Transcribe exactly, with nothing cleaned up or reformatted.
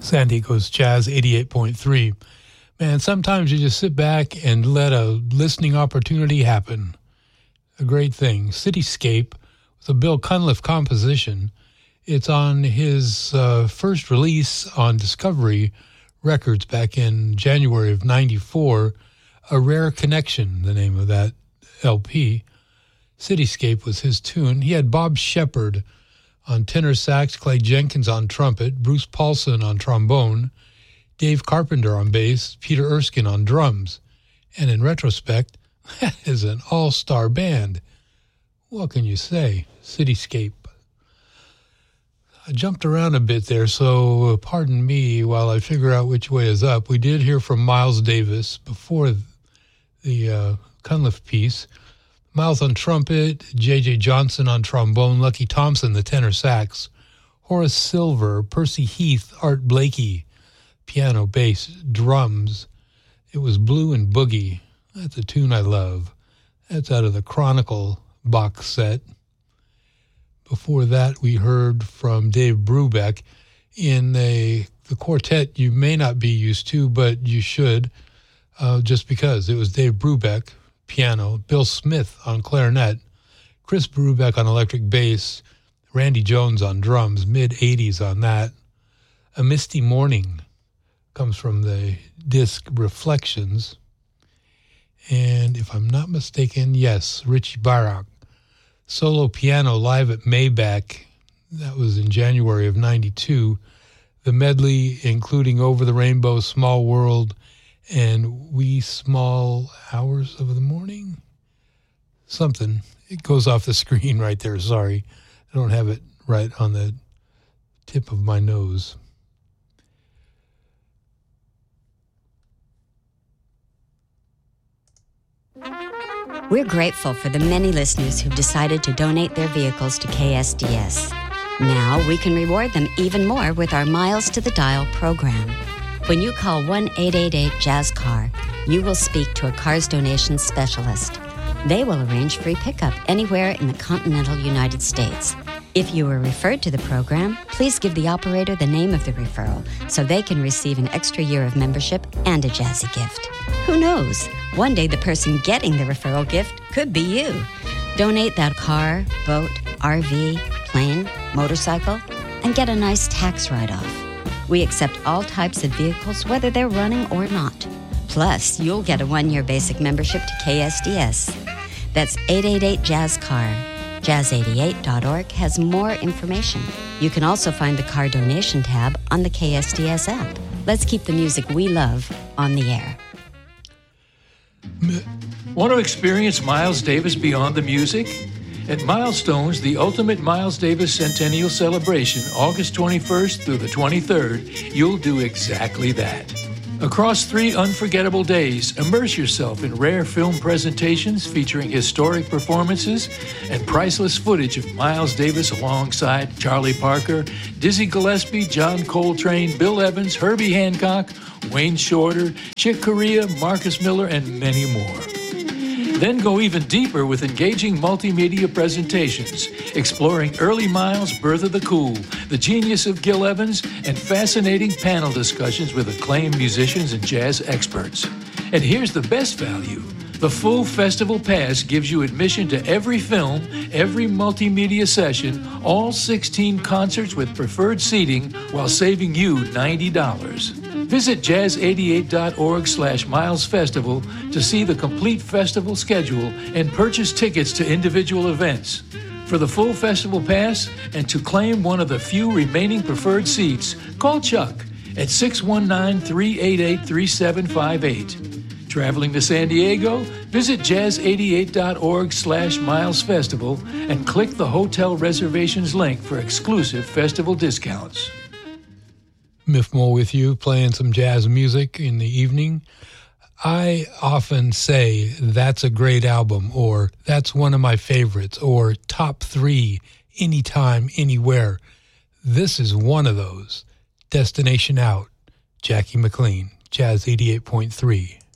San Diego's Jazz eighty-eight point three. Man, sometimes you just sit back and let a listening opportunity happen. A great thing. Cityscape with a Bill Cunliffe composition. It's on his uh, first release on Discovery Records back in January of ninety-four. A Rare Connection, the name of that L P. Cityscape was his tune. He had Bob Shepard on tenor sax, Clay Jenkins on trumpet, Bruce Paulson on trombone, Dave Carpenter on bass, Peter Erskine on drums. And in retrospect, that is an all-star band. What can you say? Cityscape. I jumped around a bit there, so pardon me while I figure out which way is up. We did hear from Miles Davis before the uh, Cunliffe piece. Miles on trumpet, J J Johnson on trombone, Lucky Thompson, the tenor sax, Horace Silver, Percy Heath, Art Blakey, piano, bass, drums. It was Blue and Boogie. That's a tune I love. That's out of the Chronicle box set. Before that, we heard from Dave Brubeck in a, the quartet you may not be used to, but you should, uh, just because. It was Dave Brubeck, piano, Bill Smith on clarinet, Chris Brubeck on electric bass, Randy Jones on drums, mid-eighties on that. A Misty Morning comes from the disc Reflections. And if I'm not mistaken, yes, Richie Bayrock. Solo piano live at Maybach. That was in January of ninety-two. The medley including Over the Rainbow, Small World, and Wee Small Hours of the Morning? Something. It goes off the screen right there. Sorry. I don't have it right on the tip of my nose. We're grateful for the many listeners who've decided to donate their vehicles to K S D S. Now we can reward them even more with our Miles to the Dial program. When you call one eight eight eight jazz car, you will speak to a Cars Donation specialist. They will arrange free pickup anywhere in the continental United States. If you were referred to the program, please give the operator the name of the referral so they can receive an extra year of membership and a jazzy gift. Who knows? One day the person getting the referral gift could be you. Donate that car, boat, R V, plane, motorcycle, and get a nice tax write-off. We accept all types of vehicles, whether they're running or not. Plus, you'll get a one-year basic membership to K S D S. That's eight eight eight jazz car. jazz eighty-eight dot org has more information. You can also find the car donation tab on the K S D S app. Let's keep the music we love on the air. Want to experience Miles Davis beyond the music? At Milestones, the Ultimate Miles Davis Centennial Celebration, August twenty-first through the twenty-third, you'll do exactly that. Across three unforgettable days, immerse yourself in rare film presentations featuring historic performances and priceless footage of Miles Davis alongside Charlie Parker, Dizzy Gillespie, John Coltrane, Bill Evans, Herbie Hancock, Wayne Shorter, Chick Corea, Marcus Miller, and many more. Then go even deeper with engaging multimedia presentations, exploring early Miles' birth of the cool, the genius of Gil Evans, and fascinating panel discussions with acclaimed musicians and jazz experts. And here's the best value. The full festival pass gives you admission to every film, every multimedia session, all sixteen concerts with preferred seating while saving you ninety dollars. Visit jazz eighty-eight dot org slash Miles Festival to see the complete festival schedule and purchase tickets to individual events. For the full festival pass and to claim one of the few remaining preferred seats, call Chuck at six one nine, three eight eight, three seven five eight. Traveling to San Diego? Visit jazz eighty-eight dot org slash Miles Festival and click the hotel reservations link for exclusive festival discounts. Miff Mole with you, playing some jazz music in the evening. I often say, that's a great album, or that's one of my favorites, or top three, anytime, anywhere. This is one of those. Destination Out, Jackie McLean, Jazz eighty-eight point three.